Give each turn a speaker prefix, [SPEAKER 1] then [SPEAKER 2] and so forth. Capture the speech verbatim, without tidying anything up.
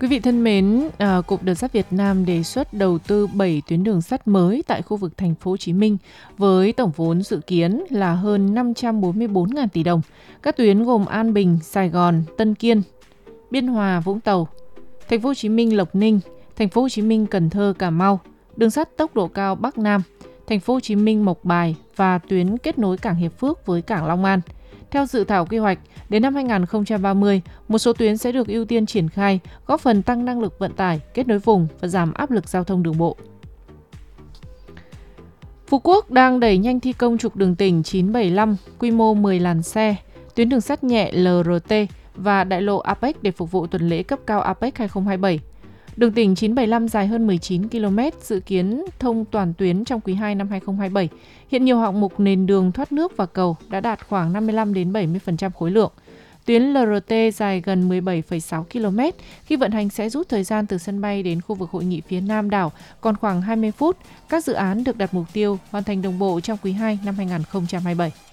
[SPEAKER 1] Quý vị thân mến, à, Cục Đường sắt Việt Nam đề xuất đầu tư bảy tuyến đường sắt mới tại khu vực thành phố Hồ Chí Minh với tổng vốn dự kiến là hơn năm trăm bốn mươi tư nghìn tỷ đồng. Các tuyến gồm An Bình, Sài Gòn, Tân Kiên, Biên Hòa, Vũng Tàu, thành phố Hồ Chí Minh, Lộc Ninh, thành phố Hồ Chí Minh, Cần Thơ, Cà Mau, đường sắt tốc độ cao Bắc Nam, thành phố Hồ Chí Minh, Mộc Bài và tuyến kết nối cảng Hiệp Phước với cảng Long An. Theo dự thảo quy hoạch, đến năm hai nghìn không trăm ba mươi, một số tuyến sẽ được ưu tiên triển khai, góp phần tăng năng lực vận tải, kết nối vùng và giảm áp lực giao thông đường bộ. Phú Quốc đang đẩy nhanh thi công trục đường tỉnh chín bảy lăm, quy mô mười làn xe, tuyến đường sắt nhẹ lờ rờ tê và đại lộ a pếch để phục vụ tuần lễ cấp cao a pếch hai không hai bảy. Đường tỉnh chín bảy lăm dài hơn mười chín ki lô mét, dự kiến thông toàn tuyến trong quý hai năm hai không hai bảy. Hiện nhiều hạng mục nền đường, thoát nước và cầu đã đạt khoảng năm mươi lăm đến bảy mươi phần trăm khối lượng. Tuyến lờ rờ tê dài gần mười bảy phẩy sáu ki lô mét, khi vận hành sẽ rút thời gian từ sân bay đến khu vực hội nghị phía Nam đảo còn khoảng hai mươi phút. Các dự án được đặt mục tiêu hoàn thành đồng bộ trong quý hai năm hai nghìn không trăm hai mươi bảy.